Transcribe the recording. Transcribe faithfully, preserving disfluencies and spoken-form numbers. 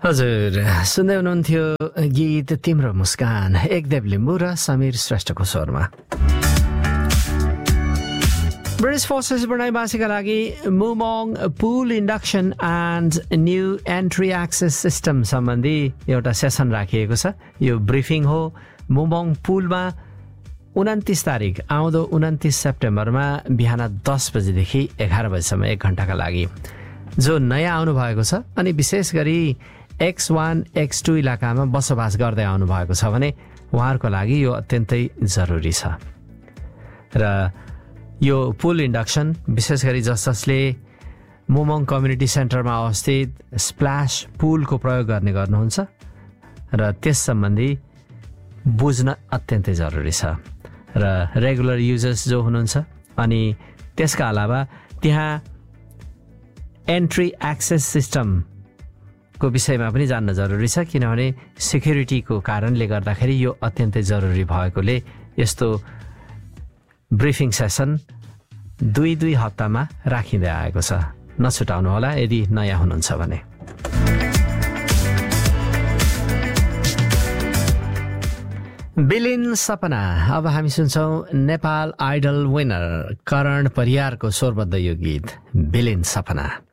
हजुर सुन्दै हुनुहुन्थ्यो गीत तिम्रो मुस्कान एकदेव लिम्बू र समीर श्रेष्ठको स्वरमा। ब्रिटिश फोर्सेस बढाइवासीका लागि मुमोङ पुल induction and new entry access system सम्बन्धी एउटा सेसन राखिएको छ। यो ब्रिफिङ हो। मुमोङ पुलमा उन्तिस तारिक आउँदो उन्तिस सेप्टेम्बरमा बिहान दस बजेदेखि एघार बजीसम्म एक घन्टाका लागि जो नयाँ आउनुभएको छ अनि विशेष गरी एक्स वान एक्स टू इलाकामा बसोबास गर्दै आउनुभएको छ भने उहाँहरूको लागि यो अत्यन्तै जरुरी छ। र यो पुल इन्डक्सन विशेष गरी जस जसले मुमोङ कम्युनिटी सेन्टरमा अवस्थित स्प्ल्यास पुलको प्रयोग गर्ने गर्नुहुन्छ र त्यस सम्बन्धी बुझ्न अत्यन्तै जरुरी छ। र रेगुलर युजर्स जो हुनुहुन्छ अनि त्यसका अलावा त्यहाँ एन्ट्री एक्सेस सिस्टमको विषयमा पनि जान्न जरुरी छ, किनभने सेक्युरिटीको कारणले गर्दाखेरि यो अत्यन्तै जरुरी भएकोले यस्तो ब्रिफिङ सेसन दुई दुई हप्तामा राखिँदै आएको छ। नछुटाउनु होला यदि नयाँ हुनुहुन्छ भने। बिलिन सपना। अब हामी सुन्छौँ नेपाल आइडल विनर करण परियारको स्वरबद्ध यो गीत बिलिन सपना।